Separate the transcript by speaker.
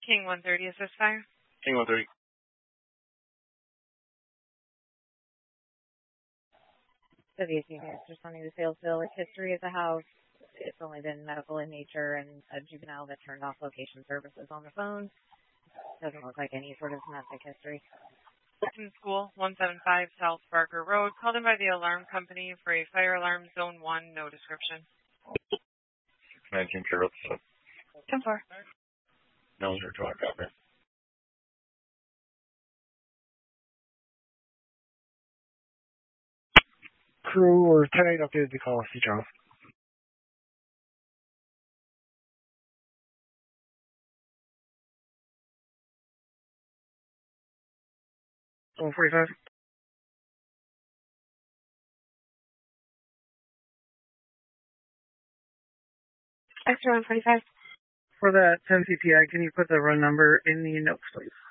Speaker 1: King 130, is this fire?
Speaker 2: King 130.
Speaker 3: So the issue is just wanting the sales bill history of the house. It's only been medical in nature and a juvenile that turned off location services on the phone. Doesn't look like any sort of domestic history.
Speaker 1: In school, 175 South Barker Road, called in by the alarm company for a fire alarm, zone 1, no description.
Speaker 2: 19 Carroll.
Speaker 1: 10-4.
Speaker 2: No, you're talking about it.
Speaker 4: Crew or 10-8 updated the call. See Charles. 145.
Speaker 3: Extra 145.
Speaker 4: For that 10 CPI, can you put the run number in the notes, please?